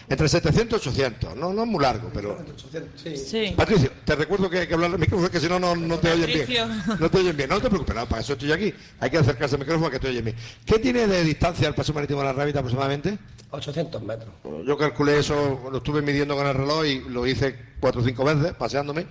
Entre 700 y 800, no es muy largo, pero... Sí. Patricio, te recuerdo que hay que hablar al micrófono, que si no, no te oyen bien. No te oyen bien, no te preocupes, no, para eso estoy aquí. Hay que acercarse al micrófono que te oyen bien. ¿Qué tiene de distancia el Paseo Marítimo de la Rábita aproximadamente? 800 metros. Yo calculé eso, lo estuve midiendo con el reloj y lo hice 4 o 5 veces, paseándome,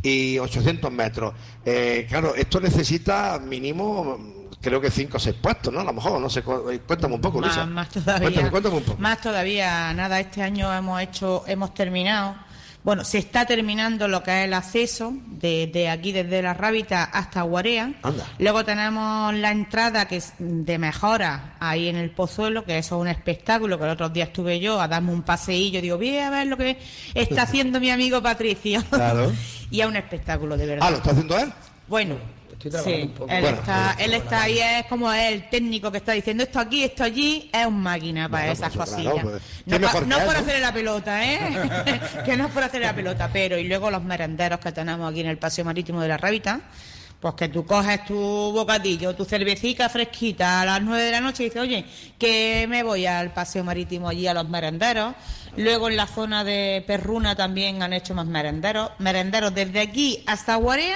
y 800 metros. Claro, esto necesita mínimo... Creo que 5 o 6 puestos, ¿no? A lo mejor, no sé, cuéntame un poco, Luisa. Más todavía. Cuéntame un poco. Más todavía, nada, este año hemos terminado. Bueno, se está terminando lo que es el acceso de aquí, desde la Rábita hasta Guarea. Anda. Luego tenemos la entrada que es de mejora ahí en el Pozuelo, que eso es un espectáculo, que el otro día estuve yo a darme un paseillo, digo, voy a ver lo que está haciendo mi amigo Patricio. Claro. Y es un espectáculo, de verdad. ¿Lo está haciendo él? Bueno. Sí, Bueno, él está ahí, es como el técnico que está diciendo esto aquí, esto allí, es un máquina para esas cosillas. Claro, pues, no por hacerle la pelota, que no es por hacerle la pelota, pero y luego los merenderos que tenemos aquí en el Paseo Marítimo de la Rábita, pues que tú coges tu bocadillo, tu cervecita fresquita a las 9 de la noche y dices, oye, que me voy al Paseo Marítimo allí a los merenderos. Luego en la zona de Perruna también han hecho más merenderos desde aquí hasta Guarea.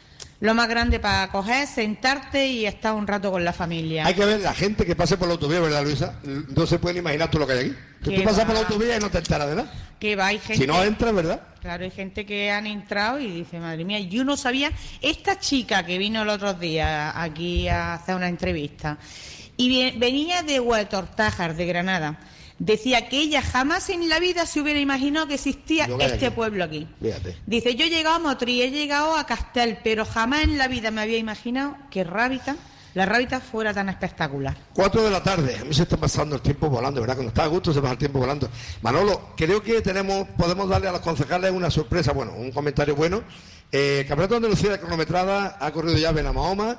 Lo más grande para coger, sentarte y estar un rato con la familia. Hay que ver la gente que pase por la autovía, ¿verdad, Luisa? No se pueden imaginar todo lo que hay aquí. Que tú pasas por la autovía y no te enteras de nada. Que va, hay gente... Si no entras, ¿verdad? Claro, hay gente que han entrado y dice, madre mía, yo no sabía... Esta chica que vino el otro día aquí a hacer una entrevista y venía de Huetortájar, de Granada... Decía que ella jamás en la vida se hubiera imaginado que existía este pueblo aquí. Fíjate. Dice, yo he llegado a Motril, he llegado a Castel, pero jamás en la vida me había imaginado que la Rábita fuera tan espectacular. 4 de la tarde, a mí se está pasando el tiempo volando, ¿verdad? Cuando está a gusto se pasa el tiempo volando. Manolo, creo que podemos darle a los concejales una sorpresa, bueno, un comentario bueno. Campeonato de Andalucía de cronometrada ha corrido ya Benamahoma,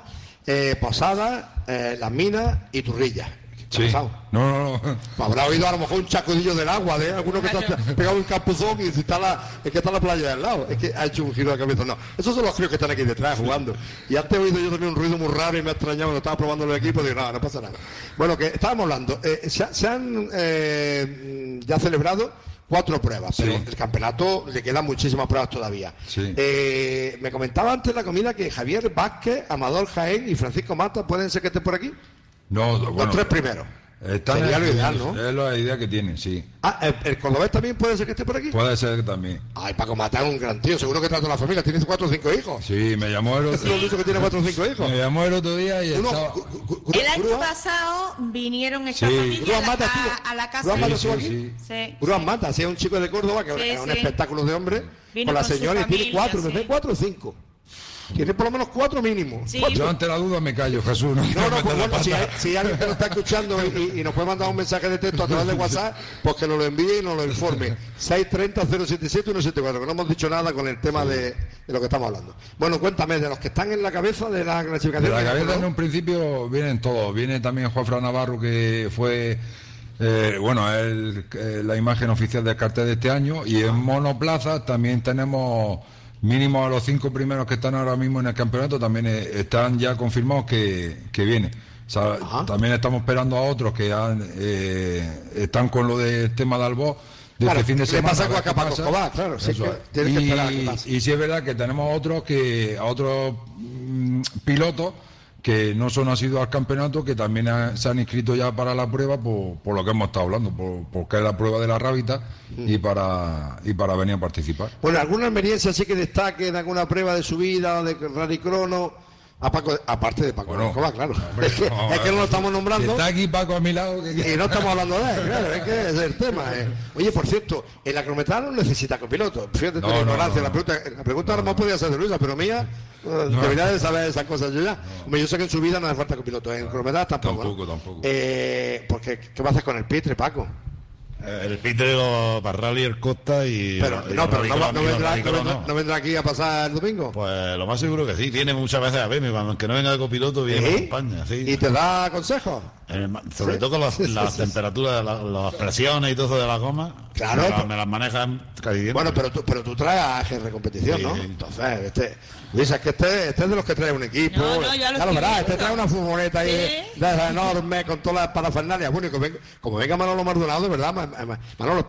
Posada, Las Minas y Turrilla. Sí. No. Habrá oído a lo mejor un chacudillo del agua de alguno que está pegado un capuzón y es que está la playa de al lado. Es que ha hecho un giro de cabeza. No, esos son los críos que están aquí detrás jugando. Y antes he oído yo también un ruido muy raro y me ha extrañado cuando estaba probando los equipos. Digo, no pasa nada. Bueno, que estábamos hablando. Se han ya celebrado 4 pruebas, pero el campeonato le quedan muchísimas pruebas todavía. Sí. Me comentaba antes la comida que Javier Vázquez, Amador Jaén y Francisco Mata pueden ser que estén por aquí. No, bueno, los 3 primeros. Sería lo ideal, ¿no? Es la idea que tienen, sí. ¿El cordobés también puede ser que esté por aquí? Puede ser que también. Ay, Paco Mata es un gran tío, seguro que trata a la familia. ¿Tienes 4 o 5 hijos? Sí, me llamó el otro día. Que tiene 4 o 5 hijos. Me llamó el otro día y estaba... El año pasado vinieron esta familia a la casa. ¿Gruan Mata estuvo aquí? Sí. Gruan Mata, sí, es un chico de Córdoba que es un espectáculo de hombre. Con la señora y tiene 4, me 4 o 5. Tiene por lo menos 4 mínimos. Sí. Yo ante la duda me callo, Jesús. No, pues bueno, si alguien que nos está escuchando y nos puede mandar un mensaje de texto a través de WhatsApp, pues que nos lo envíe y nos lo informe. 630-077-174, que no hemos dicho nada con el tema de lo que estamos hablando. Bueno, cuéntame, de los que están en la cabeza de la clasificación. De la cabeza en un principio vienen todos. Viene también Juanfran Navarro, que fue... la imagen oficial del cartel de este año. Y en monoplaza también tenemos... Mínimo a los 5 primeros que están ahora mismo en el campeonato también están ya confirmados que vienen. O sea, también estamos esperando a otros que están con lo del tema de Albó de este fin de semana. ¿Qué pasa con Paco Escobar? Claro, sí, tienes que esperar a que pase. Y sí es verdad que tenemos a otros pilotos que no son asiduos al campeonato, que también se han inscrito ya para la prueba por lo que hemos estado hablando, porque es la prueba de la Rábita y para venir a participar. Bueno, ¿alguna experiencia así que destaque de alguna prueba de subida, de rallycrono? Aparte de Paco Escobar, claro. Hombre, es que no lo estamos nombrando. Si está aquí Paco a mi lado. Y no estamos hablando de él, claro, es que es el tema. Oye, por cierto, en la cronometrada no necesita copiloto. Fíjate tu ignorancia. La pregunta a lo mejor podría ser de Luisa, pero mía, debería de saber esas cosas yo ya. Hombre, yo sé que en su vida no hace falta copiloto. En cronometrada tampoco. Tampoco. Porque, ¿qué vas a hacer con el Pitre, Paco? El Pitre para Rally el Costa y... Pero no vendrá aquí a pasar el domingo. Pues lo más seguro que sí, viene muchas veces a verme, aunque no venga de copiloto viene a España, sí. ¿Y te da consejos? Sobre todo con las temperaturas, las presiones y todo eso de la goma. Claro. Me las manejan casi bien. Bueno, pero tú traes a AGR Competición, sí, ¿no? Sí. Entonces, Luis, es que este es de los que trae un equipo. Ya lo verás, trae una furgoneta ahí enorme con todas las parafernalias. Bueno, y como venga Manolo Maldonado, ¿verdad? Manolo,